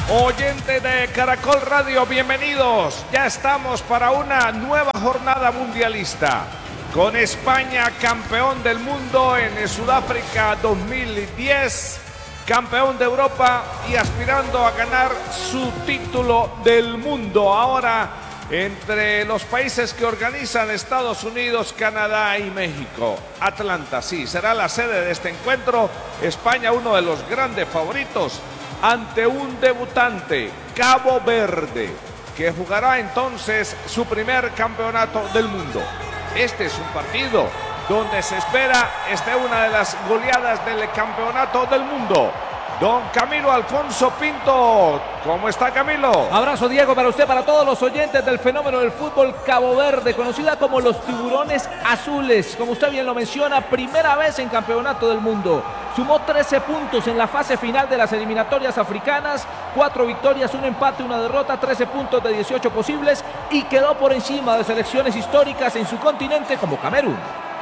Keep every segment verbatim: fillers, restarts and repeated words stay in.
Oyentes de Caracol Radio, bienvenidos. Ya estamos para una nueva jornada mundialista. Con España campeón del mundo en Sudáfrica dos mil diez, campeón de Europa y aspirando a ganar su título del mundo. Ahora entre los países que organizan Estados Unidos, Canadá y México. Atlanta, sí, será la sede de este encuentro. España, uno de los grandes favoritos, ante un debutante, Cabo Verde, que jugará entonces su primer campeonato del mundo. Este es un partido donde se espera esté una de las goleadas del campeonato del mundo. Don Camilo Alfonso Pinto, ¿cómo está, Camilo? Abrazo, Diego, para usted, para todos los oyentes del fenómeno del fútbol Cabo Verde, conocida como los Tiburones Azules. Como usted bien lo menciona, primera vez en campeonato del mundo. Sumó trece puntos en la fase final de las eliminatorias africanas, cuatro victorias, un empate, una derrota, trece puntos de dieciocho posibles y quedó por encima de selecciones históricas en su continente como Camerún.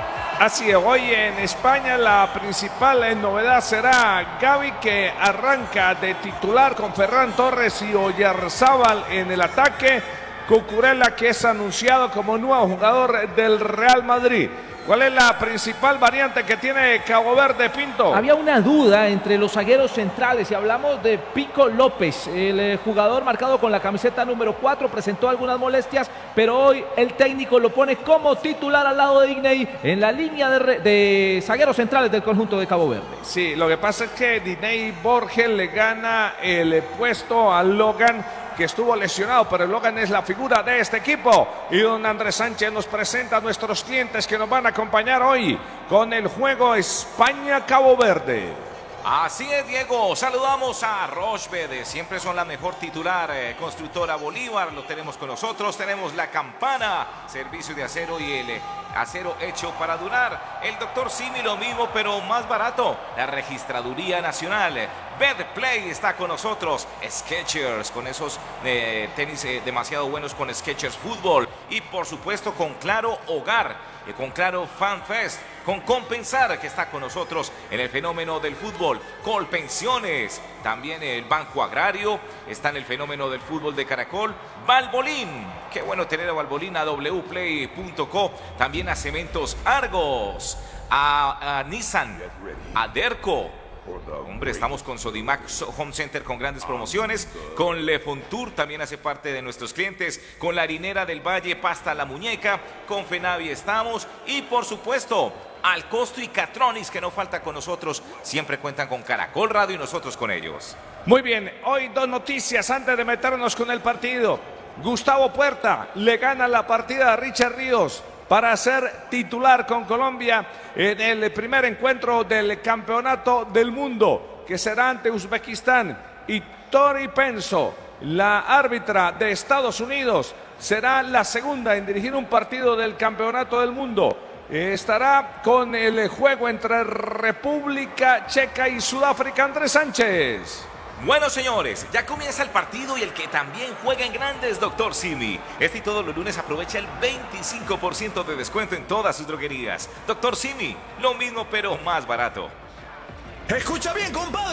Así es, hoy en España la principal novedad será Gavi, que arranca de titular con Ferran Torres y Oyarzábal en el ataque. Cucurella, que es anunciado como nuevo jugador del Real Madrid. ¿Cuál es la principal variante que tiene Cabo Verde, Pinto? Había una duda entre los zagueros centrales y hablamos de Pico López, el eh, jugador marcado con la camiseta número cuatro, presentó algunas molestias, pero hoy el técnico lo pone como titular al lado de Digne en la línea de, re, de zagueros centrales del conjunto de Cabo Verde. Sí, lo que pasa es que Digne Borges le gana el puesto a Logan, que estuvo lesionado, pero Logan es la figura de este equipo. Y don Andrés Sánchez nos presenta a nuestros clientes que nos van a acompañar hoy con el juego España-Cabo Verde. Así es, Diego. Saludamos a Rochbed, siempre son la mejor titular, eh, constructora Bolívar, lo tenemos con nosotros. Tenemos la Campana, servicio de acero y el eh, acero hecho para durar. El doctor Simi, lo mismo, pero más barato. La Registraduría Nacional. Betplay está con nosotros. Skechers, con esos eh, tenis eh, demasiado buenos con Skechers Fútbol. Y por supuesto con Claro Hogar, eh, con Claro FanFest, con Compensar, que está con nosotros en el fenómeno del fútbol. Colpensiones, también el Banco Agrario, está en el fenómeno del fútbol de Caracol. Valbolín, qué bueno tener a Valbolín, a w play punto co, también a Cementos Argos, a, a Nissan, a Derco. Hombre, estamos con Sodimac Home Center con grandes promociones, con Le Fontour, también hace parte de nuestros clientes, con la Harinera del Valle, Pasta La Muñeca, con Fenavi estamos, y por supuesto Al Costo y Catronis, que no falta con nosotros, siempre cuentan con Caracol Radio y nosotros con ellos. Muy bien, hoy dos noticias antes de meternos con el partido. Gustavo Puerta le gana la partida a Richard Ríos para ser titular con Colombia en el primer encuentro del campeonato del mundo, que será ante Uzbekistán. Y Tori Penso, la árbitra de Estados Unidos, será la segunda en dirigir un partido del campeonato del mundo. Estará con el juego entre República Checa y Sudáfrica. Andrés Sánchez. Bueno, señores, ya comienza el partido y el que también juega en grandes, doctor Simi. Este y todos los lunes aprovecha el veinticinco por ciento de descuento en todas sus droguerías. doctor Simi, lo mismo pero más barato. Escucha bien, compadre.